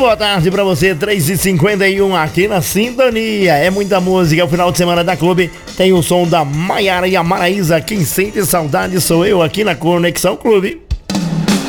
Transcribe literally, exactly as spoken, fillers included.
boa tarde pra você, três e cinquenta e um aqui na Sintonia. É muita música, é o final de semana da Clube. Tem o som da Maiara e a Maraísa. Quem sente saudade sou eu aqui na Conexão Clube.